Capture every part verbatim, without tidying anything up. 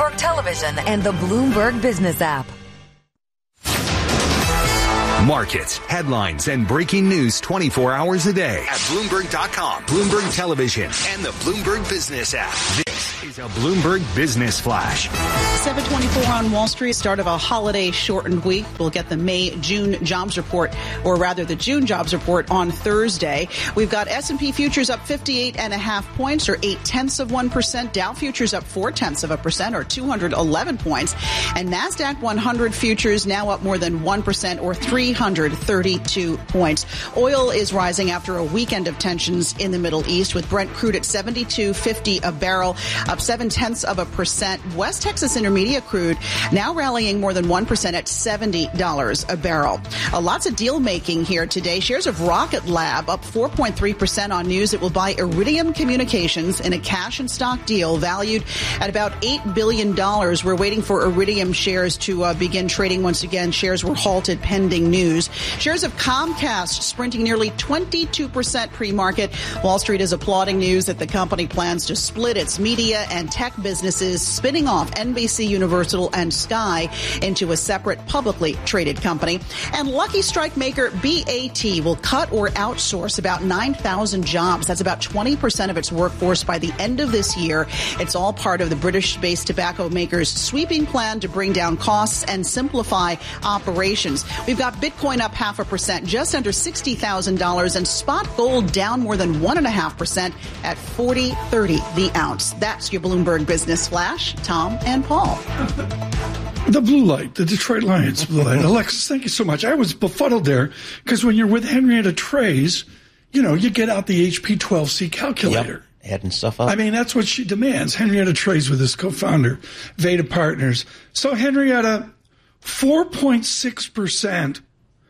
Bloomberg Television and the Bloomberg Business app. Markets, headlines, and breaking news twenty-four hours a day at Bloomberg dot com, Bloomberg Television, and the Bloomberg Business app. This is a Bloomberg Business Flash. seven twenty-four on Wall Street, start of a holiday shortened week. We'll get the May-June jobs report, or rather the June jobs report on Thursday. We've got S and P futures up fifty-eight and a half points, or eight tenths of one percent. Dow futures up four tenths of a percent, or two hundred eleven points. And NASDAQ one hundred futures now up more than one percent, or three hundred thirty-two points. Oil is rising after a weekend of tensions in the Middle East, with Brent crude at seventy-two fifty a barrel, up seven tenths of a percent. West Texas Intermediate crude now rallying more than one percent at seventy dollars a barrel. Uh, lots of deal making here today. Shares of Rocket Lab up four point three percent on news it will buy Iridium Communications in a cash and stock deal valued at about eight billion dollars. We're waiting for Iridium shares to uh, begin trading once again. Shares were halted pending news. Shares of Comcast sprinting nearly twenty-two percent pre-market. Wall Street is applauding news that the company plans to split its media and tech businesses, spinning off N B C, Universal, and Sky into a separate publicly traded company. And Lucky Strike maker B A T will cut or outsource about nine thousand jobs. That's about twenty percent of its workforce by the end of this year. It's all part of the British-based tobacco maker's sweeping plan to bring down costs and simplify operations. We've got Bitcoin up half a percent, just under sixty thousand dollars, and spot gold down more than one and a half percent at forty thirty the ounce. That's your Bloomberg Business Flash. Tom and Paul. The blue light, the Detroit Lions blue light. Alexis, thank you so much. I was befuddled there because when you're with Henrietta Trays, you know, you get out the H P twelve C calculator. Yep. Adding stuff up. I mean, that's what she demands. Henrietta Trays with his co-founder, Veda Partners. So Henrietta, four point six percent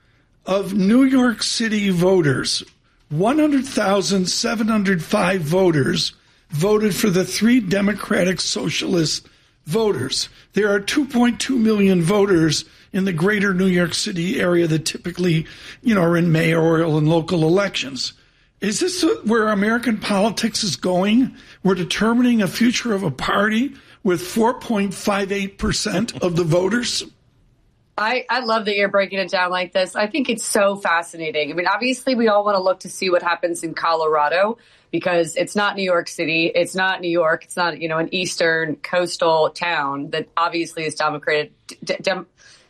of New York City voters, one hundred thousand seven hundred five voters, voted for the three Democratic Socialist voters. There are two point two million voters in the greater New York City area that typically, you know, are in mayoral and local elections. Is this where American politics is going? We're determining a future of a party with four point five eight percent of the voters? I, I love that you're breaking it down like this. I think it's so fascinating. I mean, obviously, we all want to look to see what happens in Colorado because it's not New York City. It's not New York. It's not, you know, an eastern coastal town that obviously is democrated, dem,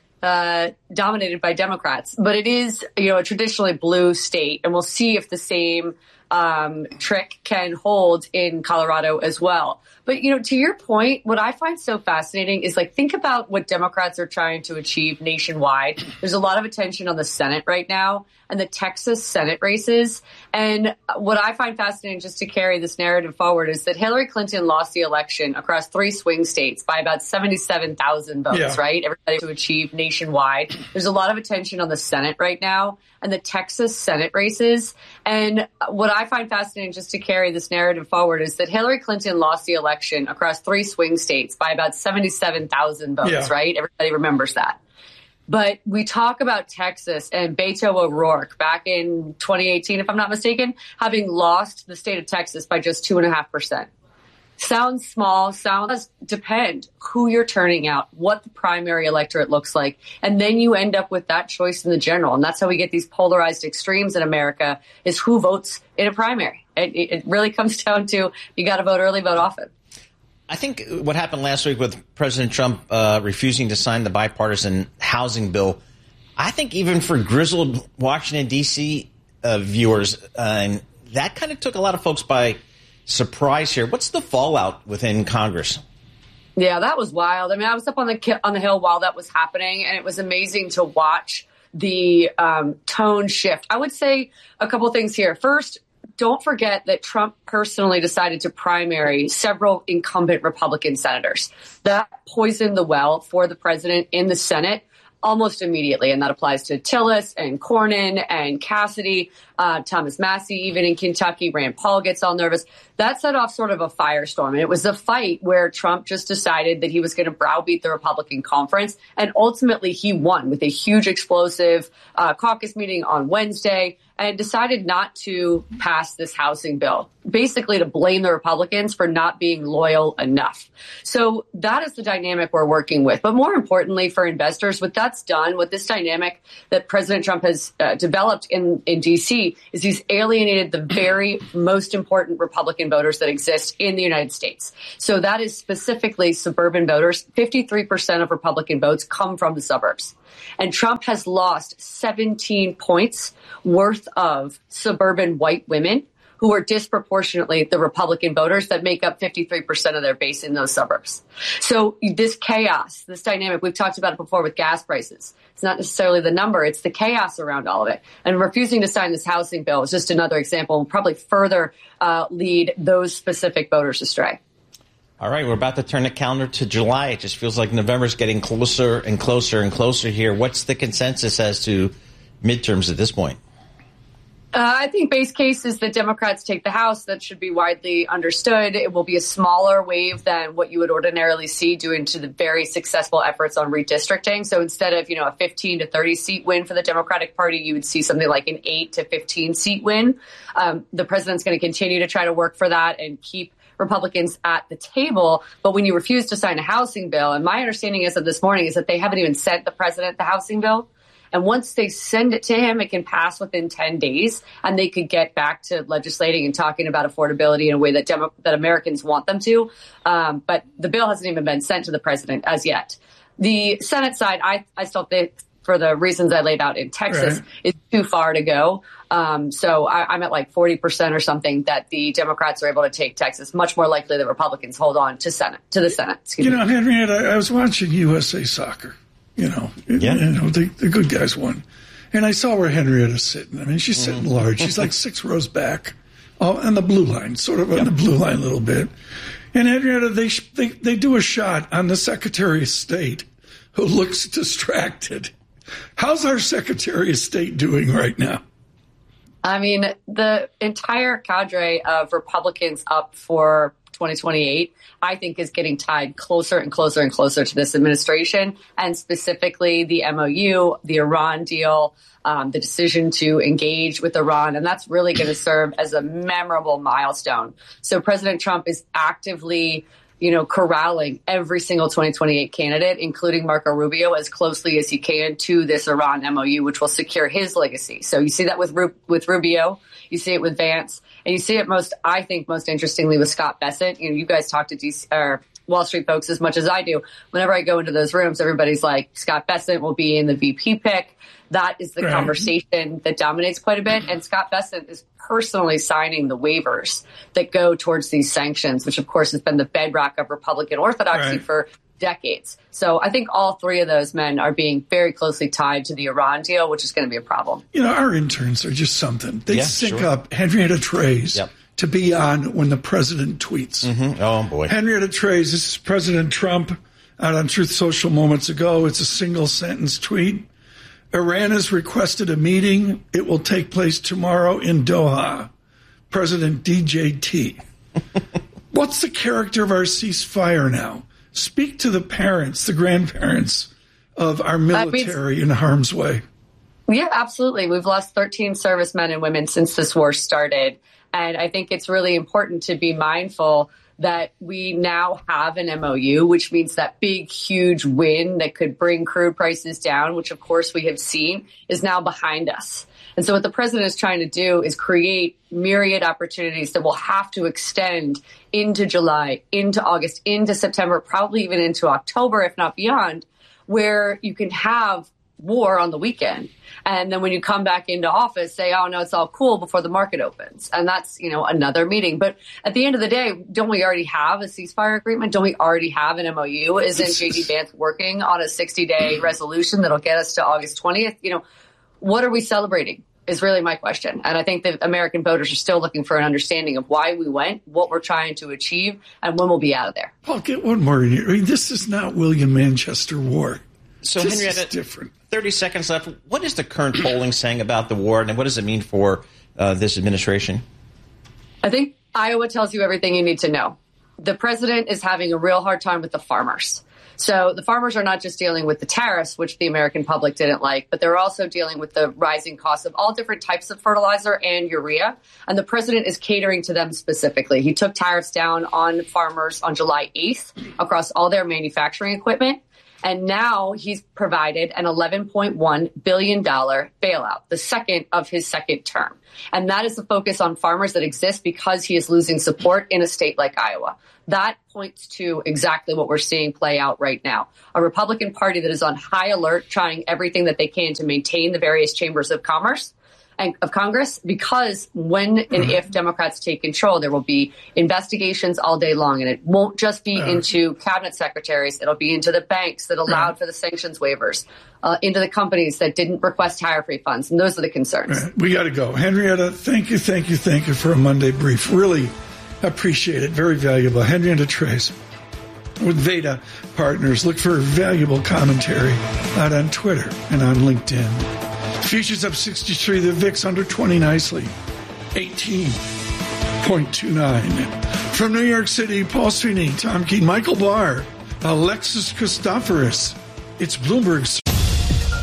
uh, dominated by Democrats. But it is, you know, a traditionally blue state. And we'll see if the same um, trick can hold in Colorado as well. But, you know, to your point, what I find so fascinating is, like, think about what Democrats are trying to achieve nationwide. There's a lot of attention on the Senate right now and the Texas Senate races. And what I find fascinating, just to carry this narrative forward, is that Hillary Clinton lost the election across three swing states by about seventy-seven thousand votes, yeah. right? Everybody to achieve nationwide. There's a lot of attention on the Senate right now and the Texas Senate races. And what I find fascinating, just to carry this narrative forward, is that Hillary Clinton lost the election across three swing states by about seventy-seven thousand votes, yeah. right? Everybody remembers that. But we talk about Texas and Beto O'Rourke back in twenty eighteen, if I'm not mistaken, having lost the state of Texas by just two and a half percent. Sounds small, sounds depend who you're turning out, what the primary electorate looks like. And then you end up with that choice in the general. And that's how we get these polarized extremes in America, is who votes in a primary. It, it really comes down to you got to vote early, vote often. I think what happened last week with President Trump uh, refusing to sign the bipartisan housing bill, I think even for grizzled Washington, D C uh, viewers, uh, and that kind of took a lot of folks by surprise here. What's the fallout within Congress? Yeah, that was wild. I mean, I was up on the on the Hill while that was happening, and it was amazing to watch the um, tone shift. I would say a couple things here. First, don't forget that Trump personally decided to primary several incumbent Republican senators. That poisoned the well for the president in the Senate almost immediately. And that applies to Tillis and Cornyn and Cassidy. uh, Thomas Massie, even in Kentucky, Rand Paul gets all nervous. That set off sort of a firestorm. And it was a fight where Trump just decided that he was going to browbeat the Republican conference. And ultimately, he won with a huge explosive uh, caucus meeting on Wednesday and decided not to pass this housing bill, basically to blame the Republicans for not being loyal enough. So that is the dynamic we're working with. But more importantly for investors, what that's done, what this dynamic that President Trump has uh, developed in, in D C is he's alienated the very most important Republican voters that exist in the United States. So that is specifically suburban voters. fifty-three percent of Republican votes come from the suburbs. And Trump has lost seventeen points worth of suburban white women who are disproportionately the Republican voters that make up fifty-three percent of their base in those suburbs. So this chaos, this dynamic, we've talked about it before with gas prices. It's not necessarily the number, it's the chaos around all of it. And refusing to sign this housing bill is just another example and will probably further uh, lead those specific voters astray. All right, we're about to turn the calendar to July. It just feels like November's getting closer and closer and closer here. What's the consensus as to midterms at this point? Uh, I think base case is that Democrats take the House. That should be widely understood. It will be a smaller wave than what you would ordinarily see due to the very successful efforts on redistricting. So instead of, you know, a fifteen to thirty seat win for the Democratic Party, you would see something like an eight to fifteen seat win. Um, the president's going to continue to try to work for that and keep Republicans at the table. But when you refuse to sign a housing bill, and my understanding is that this morning is that they haven't even sent the president the housing bill. And once they send it to him, it can pass within ten days, and they could get back to legislating and talking about affordability in a way that Demo- that Americans want them to. Um, but the bill hasn't even been sent to the president as yet. The Senate side, I, I still think, for the reasons I laid out in Texas, right, is too far to go. Um, so I, I'm at like forty percent or something that the Democrats are able to take Texas. Much more likely that Republicans hold on to Senate to the Senate. Excuse you me. know, Henrietta, I was watching U S A Soccer. You know, yeah. you know the, the good guys won. And I saw where Henrietta's sitting. I mean, she's sitting large. She's like six rows back oh, on the blue line, sort of on yep. the blue line a little bit. And Henrietta, they, they, they do a shot on the Secretary of State who looks distracted. How's our Secretary of State doing right now? I mean, the entire cadre of Republicans up for twenty twenty-eight, I think, is getting tied closer and closer and closer to this administration, and specifically the M O U, the Iran deal, um, the decision to engage with Iran. And that's really going to serve as a memorable milestone. So President Trump is actively, you know, corralling every single twenty twenty-eight candidate, including Marco Rubio, as closely as he can to this Iran M O U, which will secure his legacy. So you see that with Ru- with Rubio, you see it with Vance, and you see it most, I think, most interestingly with Scott Bessent. You know, you guys talk to D C, or Wall Street folks as much as I do. Whenever I go into those rooms, everybody's like, Scott Bessent will be in the V P pick. That is the right. conversation that dominates quite a bit. And Scott Bessent is personally signing the waivers that go towards these sanctions, which, of course, has been the bedrock of Republican orthodoxy right. for decades. So I think all three of those men are being very closely tied to the Iran deal, which is going to be a problem. You know, our interns are just something. They yeah, sync sure. up Henrietta Trey's yep. to be on when the president tweets. Mm-hmm. Oh, boy. Henrietta Trey's, this is President Trump out on Truth Social moments ago. It's a single sentence tweet. Iran has requested a meeting. It will take place tomorrow in Doha. President D J T. What's the character of our ceasefire now? Speak to the parents, the grandparents of our military in harm's way. Yeah, absolutely. We've lost thirteen servicemen and women since this war started. And I think it's really important to be mindful that we now have an M O U, which means that big, huge win that could bring crude prices down, which, of course, we have seen, is now behind us. And so what the president is trying to do is create myriad opportunities that will have to extend into July, into August, into September, probably even into October, if not beyond, where you can have war on the weekend. And then when you come back into office, say, oh, no, it's all cool before the market opens. And that's, you know, another meeting. But at the end of the day, don't we already have a ceasefire agreement? Don't we already have an M O U? Isn't J D Vance working on a sixty-day resolution that'll get us to August twentieth? You know, what are we celebrating is really my question. And I think that American voters are still looking for an understanding of why we went, what we're trying to achieve, and when we'll be out of there. I'll get one more in here. I mean, this is not William Manchester War. So, this Henrietta, is different. thirty seconds left. What is the current polling saying about the war, and what does it mean for uh, this administration? I think Iowa tells you everything you need to know. The president is having a real hard time with the farmers. So the farmers are not just dealing with the tariffs, which the American public didn't like, but they're also dealing with the rising costs of all different types of fertilizer and urea. And the president is catering to them specifically. He took tariffs down on farmers on July eighth across all their manufacturing equipment. And now he's provided an eleven point one billion dollars bailout, the second of his second term. And that is the focus on farmers that exists because he is losing support in a state like Iowa. That points to exactly what we're seeing play out right now. A Republican Party that is on high alert, trying everything that they can to maintain the various chambers of commerce and of Congress, because when and if Democrats take control, there will be investigations all day long. And it won't just be into cabinet secretaries. It'll be into the banks that allowed for the sanctions waivers, uh, into the companies that didn't request tariff refunds. And those are the concerns. Right. We got to go. Henrietta, thank you, thank you, thank you for a Monday brief. Really appreciate it. Very valuable. Henrietta Trace with Veda Partners. Look for valuable commentary out on Twitter and on LinkedIn. Futures up sixty-three. The V I X under twenty nicely. eighteen point two nine. From New York City, Paul Sweeney, Tom Keene, Michael Barr, Alexis Christoforous. It's Bloomberg's